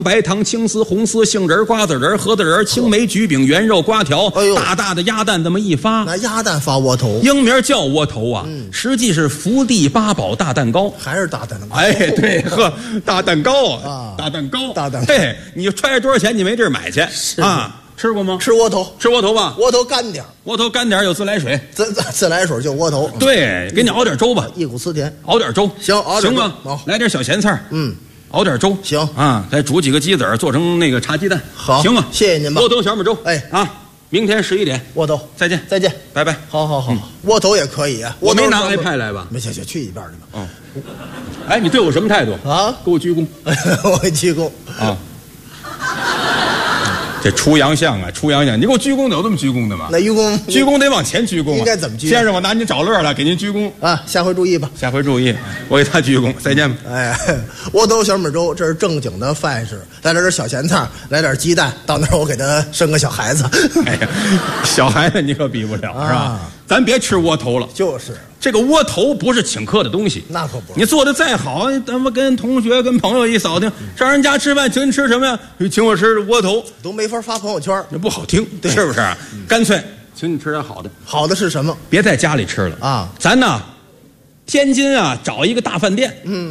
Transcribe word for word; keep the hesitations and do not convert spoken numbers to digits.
白糖、青丝、红丝、杏仁、瓜子仁、核桃仁、青梅、橘饼、圆肉、瓜条， 哎呦大大的鸭蛋这么一发， 拿鸭蛋发窝头， 英名叫窝头啊， 嗯实际是福地八宝大蛋糕。 还是大蛋糕？ 哎，对，呵，大蛋糕啊啊， 大蛋糕， 大蛋糕嘿，你揣着多少钱，你没地儿买去啊？吃过吗？ 吃窝头， 吃窝头吧， 窝头干点儿， 窝头干点儿有自来水， 自自自来水就窝头， 对，给你熬点粥吧， 一股思甜。 熬点粥， 行熬点粥行吗好？ 来点小咸菜， 嗯， 熬点粥， 行啊，再煮几个鸡子儿，做成那个茶鸡蛋， 好行吗？ 谢谢您吧窝头小米粥， 哎啊，明天十一点窝头， 再见， 再见。 拜拜。 好好好，窝头也可以啊。 我没拿窝头 iPad 来吧？ 没去去去一边去吧。 哦，哎，你对我什么态度？ 啊， 给我鞠躬我给鞠躬。 啊！这出洋相啊，出洋相！你给我鞠躬，有这么鞠躬的吗？ 那鞠躬鞠躬得往前鞠躬啊！ 应该怎么鞠先生，我拿您找乐了，给您鞠躬。 啊，下回注意吧。 下回注意，我给他鞠躬，再见吧。 哎，窝头小米粥，这是正经的饭食，来点小咸菜，来点鸡蛋，到那儿我给他生个小孩子。 哎呀，小孩子你可比不了， 啊是吧？咱别吃窝头了， 就是这个窝头不是请客的东西。 那可不是你做的再好，咱们跟同学、跟朋友一扫听，上人家吃饭，请你吃什么呀？请我吃窝头， 都没法发朋友圈。 那不好听，是不是？干脆请你吃点好的， 好的是什么别在家里吃了啊？ 咱呢，天津啊，找一个大饭店， 嗯。